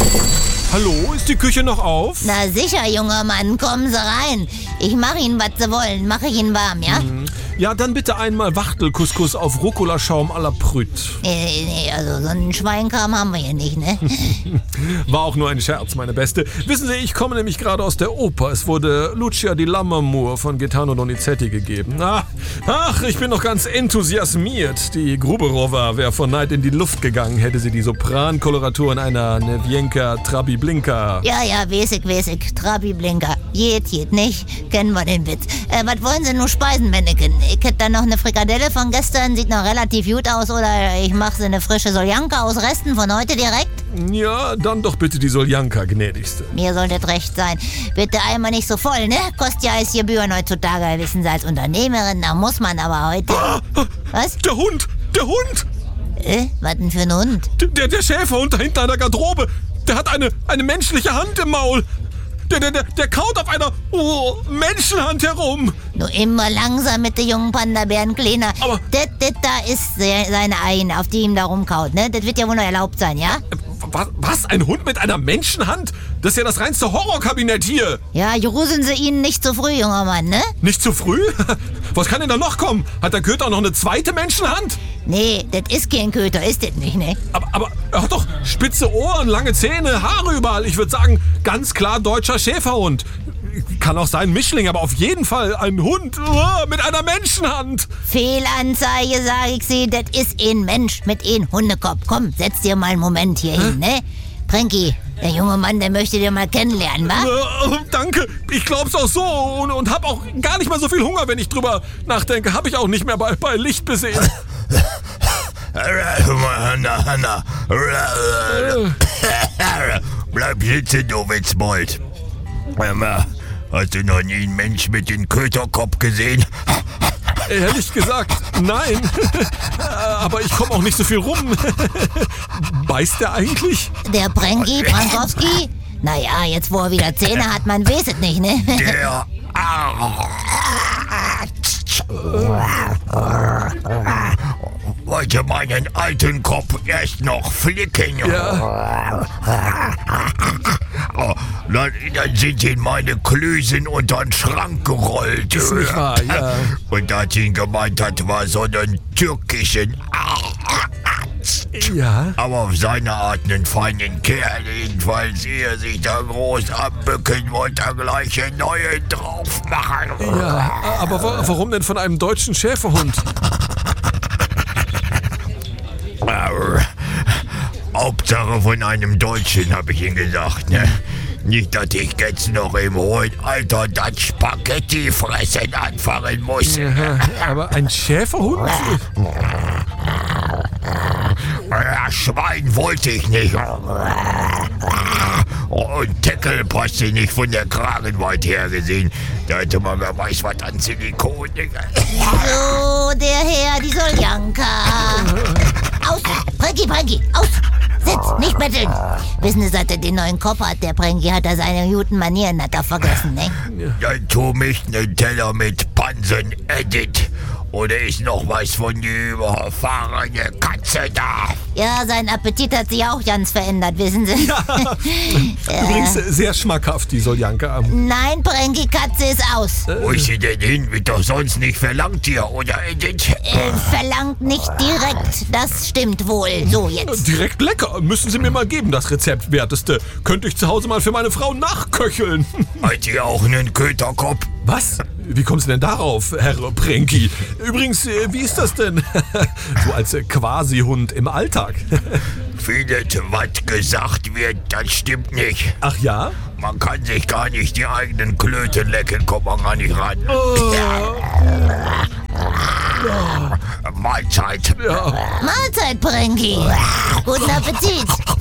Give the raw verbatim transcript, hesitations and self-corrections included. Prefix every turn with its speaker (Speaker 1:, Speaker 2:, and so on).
Speaker 1: Hallo, ist die Küche noch auf?
Speaker 2: Na sicher, junger Mann, kommen Sie rein. Ich mache Ihnen, was Sie wollen. Mache ich Ihnen warm, ja?
Speaker 1: Mhm. Ja, dann bitte einmal Wachtelcouscous auf Rucola-Schaum à la Prüt.
Speaker 2: Nee, nee, also so einen Schweinkram haben wir hier nicht, ne?
Speaker 1: War auch nur ein Scherz, meine Beste. Wissen Sie, ich komme nämlich gerade aus der Oper. Es wurde Lucia di Lammermoor von Gaetano Donizetti gegeben. Ach, ach, ich bin noch ganz enthusiasmiert. Die Gruberowa wäre vor Neid in die Luft gegangen, hätte sie die Soprankoloraturen einer Nevienka Trabiblinka.
Speaker 2: Ja, ja, wesig, wesig. Trabi-Blinker. Jet, jet, nicht? Kennen wir den Witz. Äh, was wollen Sie nur speisen, Männchen? Ich hätte da noch eine Frikadelle von gestern, sieht noch relativ gut aus. Oder ich mache Sie eine frische Soljanka aus Resten von heute direkt.
Speaker 1: Ja, dann doch bitte die Soljanka, gnädigste.
Speaker 2: Mir sollte recht sein. Bitte einmal nicht so voll, ne? Kostet ja als Gebühren heutzutage, wissen Sie, als Unternehmerin, da muss man aber heute...
Speaker 1: Ah,
Speaker 2: Was?
Speaker 1: Der Hund! Der Hund!
Speaker 2: Äh, was denn für ein Hund?
Speaker 1: Der, der Schäferhund da hinten an der Garderobe. Der hat eine, eine menschliche Hand im Maul. Der, der, der, der kaut auf einer oh, Menschenhand herum.
Speaker 2: Nur immer langsam mit den jungen Panda-Bären, Kleiner.
Speaker 1: Aber-
Speaker 2: Das, das da ist se- seine Eine, auf die ihm da rumkaut, ne? Das wird ja wohl noch erlaubt sein, ja?
Speaker 1: Was, was? Ein Hund mit einer Menschenhand? Das ist ja das reinste Horrorkabinett hier.
Speaker 2: Ja, gruseln Sie ihn nicht zu früh, junger Mann, ne?
Speaker 1: Nicht zu früh? Was kann denn da noch kommen? Hat der Köter auch noch eine zweite Menschenhand?
Speaker 2: Nee, das ist kein Köter, ist das nicht, ne?
Speaker 1: Aber, aber er hat doch spitze Ohren, lange Zähne, Haare überall. Ich würde sagen, ganz klar deutscher Schäferhund. Kann auch sein Mischling, aber auf jeden Fall ein Hund uh, mit einer Menschenhand.
Speaker 2: Fehlanzeige, sag ich Sie, das ist ein Mensch mit ein Hundekopf. Komm, setz dir mal einen Moment hier hin, ne? Pranky, der junge Mann, der möchte dir mal kennenlernen, wa?
Speaker 1: Äh, danke, ich glaub's auch so und, und hab auch gar nicht mal so viel Hunger, wenn ich drüber nachdenke. Hab ich auch nicht mehr bei, bei Licht besehen.
Speaker 3: Hanna, Hanna. Bleib sitzen, du Witzbold. Hast du noch nie einen Mensch mit dem Köterkopf gesehen?
Speaker 1: Ehrlich gesagt, nein. Aber ich komme auch nicht so viel rum. Beißt der eigentlich?
Speaker 2: Der Pranky, Prankowski? Naja, jetzt wo er wieder Zähne hat, man weiß es nicht, ne?
Speaker 3: Der... Wollte meinen alten Kopf erst noch flicken.
Speaker 1: Ja.
Speaker 3: Oh, dann, dann sind ihn meine Klößen unter den Schrank gerollt.
Speaker 1: Ist nicht wahr, ja.
Speaker 3: Und als ihn gemeint hat, war so einen türkischen...
Speaker 1: Ja.
Speaker 3: Aber auf seine Art einen feinen Kerl, jedenfalls ehe sich da groß abbücken, wollte er gleich einen neuen drauf machen.
Speaker 1: Ja, aber wa- warum denn von einem deutschen Schäferhund?
Speaker 3: Hauptsache von einem Deutschen, habe ich ihm gesagt, ne? Nicht, dass ich jetzt noch im hohen Alter das Spaghetti-Fressen anfangen muss.
Speaker 1: Ja, aber ein Schäferhund?
Speaker 3: Ja, Schwein wollte ich nicht. Und Deckel passte nicht von der Kragenweite her gesehen. Da hätte man wer weiß was an Silikon.
Speaker 2: So, der Herr, die Soljanka. Aus, Pranky, Pranky, aus. Sitz, nicht betteln. Wissen Sie, seit er den neuen Kopf hat, der Pranky, hat er seine guten Manieren, hat er vergessen, ne?
Speaker 3: Dann tu mich nen Teller mit Pansen-Edit. Oder ist noch was von die überfahrene Katze da?
Speaker 2: Ja, sein Appetit hat sich auch ganz verändert, wissen Sie.
Speaker 1: Ja. Übrigens sehr schmackhaft, die Soljanka.
Speaker 2: Nein, Pranky, Katze ist aus.
Speaker 3: Wo ist sie denn hin? Wird doch sonst nicht verlangt hier, oder Edith?
Speaker 2: Äh, verlangt nicht direkt, das stimmt wohl. So, jetzt.
Speaker 1: Direkt lecker. Müssen Sie mir mal geben, das Rezept, Werteste. Könnte ich zu Hause mal für meine Frau nachköcheln.
Speaker 3: Hat sie auch einen Köterkopf?
Speaker 1: Was? Wie kommst du denn darauf, Herr Pranky? Übrigens, äh, wie ist das denn? So als äh, Quasi-Hund im Alltag.
Speaker 3: Vieles, was gesagt wird, das stimmt nicht.
Speaker 1: Ach ja?
Speaker 3: Man kann sich gar nicht die eigenen Klöten lecken, kommt man gar nicht ran.
Speaker 1: Oh.
Speaker 3: Mahlzeit.
Speaker 1: Ja.
Speaker 2: Mahlzeit, Pranky. Guten Appetit.